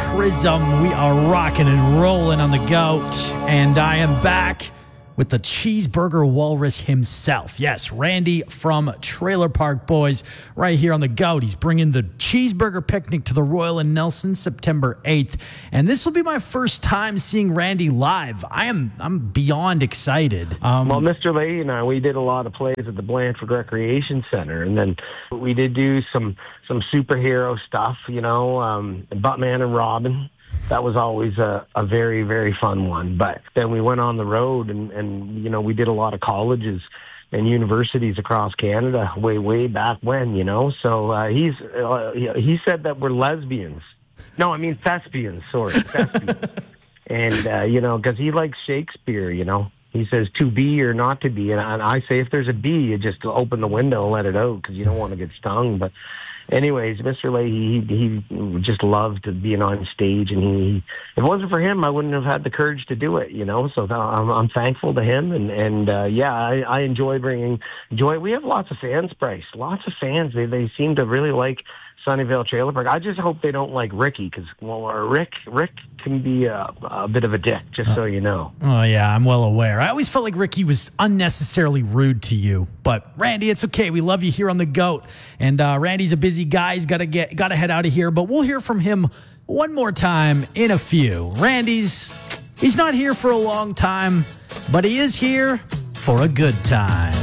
Prism. We are rocking and rolling on the GOAT, and I am back with the Cheeseburger Walrus himself. Yes, Randy from Trailer Park Boys right here on the GOAT. He's bringing the Cheeseburger Picnic to the Royal in Nelson September 8th. And this will be my first time seeing Randy live. I'm beyond excited. Well, Mr. Leahy and I, we did a lot of plays at the Blandford Recreation Center. And then we did do some superhero stuff, Batman and Robin. That was always a very, very fun one. But then we went on the road and we did a lot of colleges and universities across Canada way back when, So he said that we're lesbians. No, I mean thespians, sorry. Thespians. And, because he likes Shakespeare, He says to be or not to be. And I say if there's a bee, you just open the window and let it out because you don't want to get stung. But anyways, Mr. Leahy, he just loved being on stage, and if it wasn't for him, I wouldn't have had the courage to do it, So I'm thankful to him, and I enjoy bringing joy. We have lots of fans, Bryce, lots of fans. They seem to really like Sunnyvale Trailer Park. I just hope they don't like Ricky, because Rick can be a bit of a dick, just so you know. Oh yeah, I'm well aware. I always felt like Ricky was unnecessarily rude to you, but Randy, it's okay. We love you here on the GOAT, and Randy's a busy guy. He's got to head out of here, but we'll hear from him one more time in a few. He's not here for a long time, but he is here for a good time.